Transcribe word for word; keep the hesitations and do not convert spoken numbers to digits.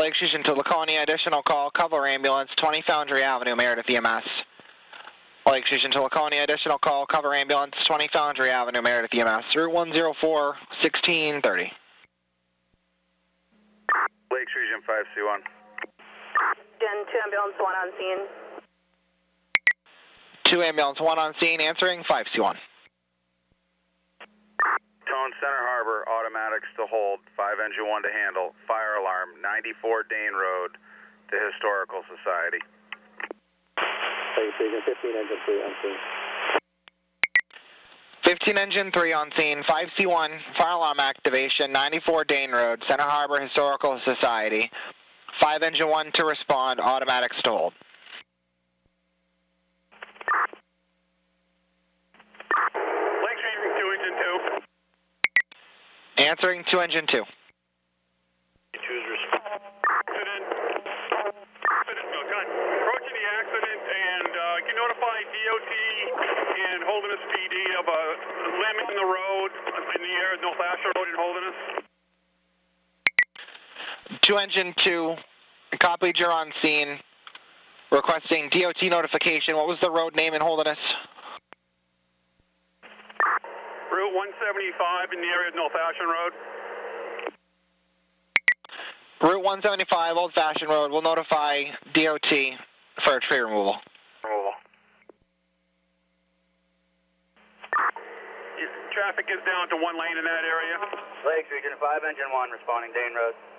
Lakes Region to Laconia, additional call, cover ambulance, twenty Foundry Avenue, Meredith E M S. Lakes Region to Laconia, additional call, cover ambulance, twenty Foundry Avenue, Meredith E M S. Route one zero four, sixteen thirty. Lakes Region five C one. Gen two ambulance one on scene. two ambulance one on scene, answering five C one. Tone Center Harbor, automatics to hold, five engine one to handle, fire alarm, ninety-four Dane Road to Historical Society. Lakes Region fifteen engine three on scene. fifteen engine three on scene, five C one, fire alarm activation, ninety-four Dane Road, Center Harbor Historical Society. five engine one to respond, automatics to hold. Lakes Region two, engine two. Answering two engine two. Choose response. Accident. Accident. No, gun. Approaching the accident, and uh, you can notify D O T and Holderness P D of a limb in the road in the area of North Asher Road in Holderness. two engine two, copied, you're on scene, requesting D O T notification. What was the road name in Holderness? Route one seventy-five in the area of North Asher Road. Route one seventy-five, Old Fashioned Road. We'll notify D O T for tree removal. Removal. Traffic is down to one lane in that area. Lakes Region five engine one responding Dane Road.